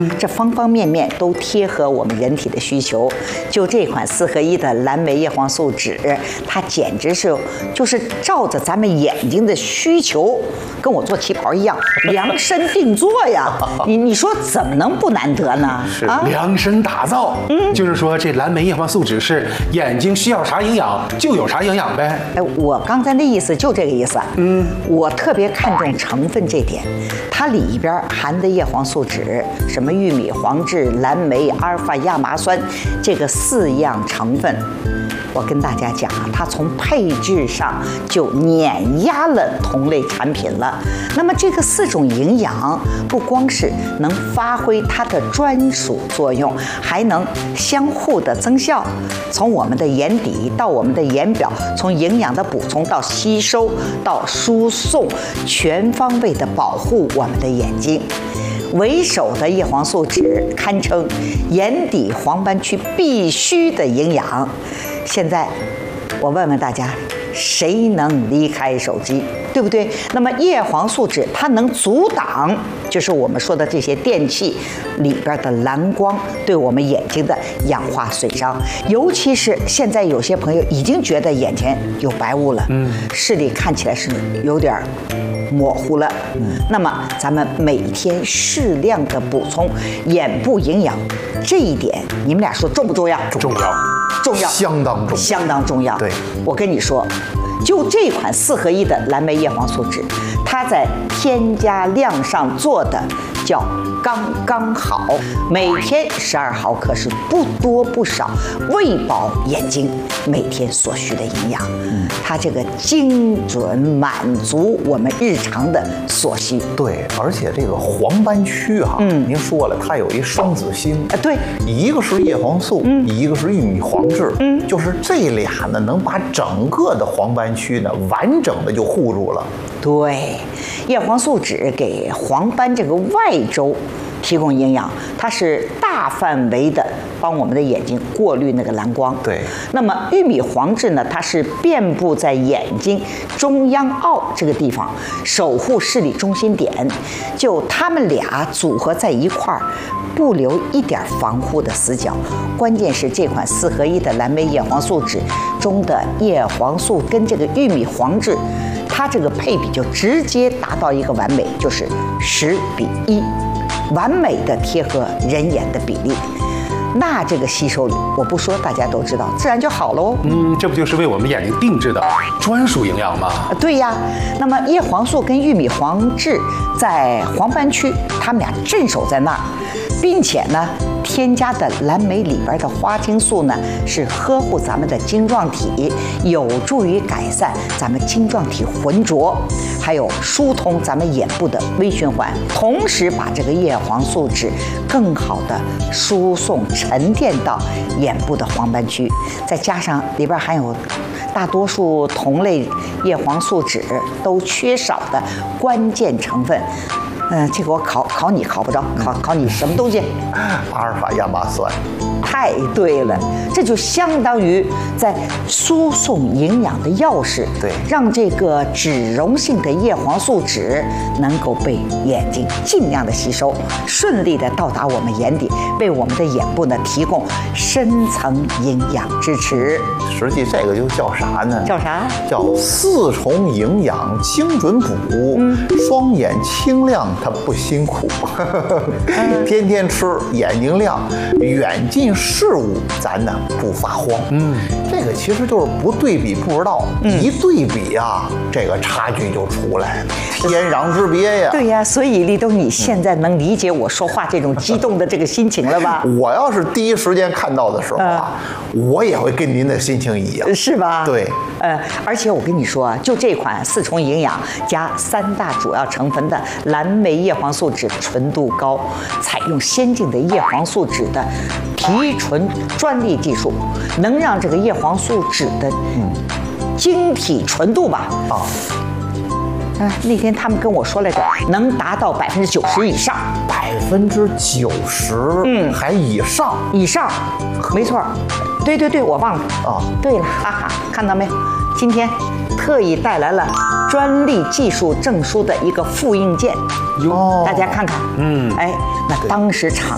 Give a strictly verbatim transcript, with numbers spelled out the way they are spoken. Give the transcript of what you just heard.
这方方面面都贴合我们人体的需求。就这款四合一的蓝莓叶黄素酯，它简直是就是照着咱们眼睛的需求，跟我做旗袍一样量身定做呀。你你说怎么能不难得呢？ 是啊，量身打造。嗯，就是说这蓝莓叶黄素酯是眼睛需要啥营养就有啥营养呗。 哎，我刚才的意思就这个意思。嗯，我特别看重成分这点，它里边含的叶黄素酯，什么玉米黄质、蓝莓、阿尔法亚麻酸，这个四样成分，我跟大家讲啊，它从配置上就碾压了同类产品了。那么这个四种营养不光是能发挥它的专属作用，还能相互的增效，从我们的眼底到我们的眼表，从营养的补充到吸收到输送，全方位的保护我们的眼睛。为首的叶黄素酯堪称眼底黄斑区必须的营养。现在我问问大家，谁能离开手机，对不对？那么叶黄素酯它能阻挡，就是我们说的这些电器里边的蓝光对我们眼睛的氧化损伤。尤其是现在有些朋友已经觉得眼前有白雾了，嗯，视力看起来是有点模糊了。嗯，那么咱们每天适量的补充眼部营养，这一点你们俩说重不重要？ 重要。 重要， 相当重要， 相当重要。 对， 我跟你说，就这款四合一的蓝莓叶黄素酯，它在添加量上做的叫刚刚好，每天十二毫克，是不多不少，喂饱眼睛每天所需的营养。嗯，它这个精准满足我们日常的所需。 对，而且这个黄斑区哈、啊，嗯，您说了，它有一双子星啊，对， 一个是叶黄素，嗯，一个是玉米黄质，嗯，就是这俩呢，能把整个的黄斑区呢完整的就护住了。 对，叶黄素酯给黄斑这个外周提供营养，它是大范围的帮我们的眼睛过滤那个蓝光。 对， 那么玉米黄质呢，它是遍布在眼睛中央凹这个地方，守护视力中心点。就它们俩组合在一块儿，不留一点防护的死角。关键是这款四合一的蓝莓叶黄素酯中的叶黄素跟这个玉米黄质，它这个配比就直接达到一个完美，就是十比一。完美的贴合人眼的比例，那这个吸收我不说，大家都知道，自然就好喽。 嗯，这不就是为我们眼睛定制的专属营养吗？ 对呀。那么叶黄素跟玉米黄质在黄斑区，它们俩镇守在那儿，并且呢，添加的蓝莓里边的花青素呢，是呵护咱们的晶状体，有助于改善咱们晶状体浑浊，还有疏通咱们眼部的微循环，同时把这个叶黄素酯更好的输送沉淀到眼部的黄斑区，再加上里边含有大多数同类叶黄素酯都缺少的关键成分。嗯，这个我考考你考不着，考考你什么东西？ 阿尔法亚麻酸。 太对了，这就相当于在输送营养的钥匙， 对， 让这个脂溶性的叶黄素酯能够被眼睛尽量的吸收，顺利的到达我们眼底，为我们的眼部呢提供深层营养支持。 实际这个就叫啥呢？ 叫啥？ 叫四重营养精准补，嗯，双眼清亮它不辛苦，嗯、天天吃眼睛亮，远近事物咱呢不发慌。嗯，这个其实就是不对比不知道，嗯、一对比啊，这个差距就出来了，天壤之别呀。 对呀，所以立冬，你现在能理解我说话这种激动的这个心情了吧？ 我要是第一时间看到的时候啊，嗯、我也会跟您的心情一样， 是吧？ 对， 呃，而且我跟你说啊，就这款四重营养加三大主要成分的蓝莓叶黄素酯纯度高，采用先进的叶黄素酯的提纯专利技术，能让这个叶黄素酯的嗯晶体纯度吧啊。啊，那天他们跟我说来着，能达到百分之九十以上， 百分之九十，嗯，还以上， 以上，没错，对对对，我忘了啊，对了，哈哈，看到没有？今天特意带来了专利技术证书的一个复印件，哟，大家看看，嗯，哎，那当时厂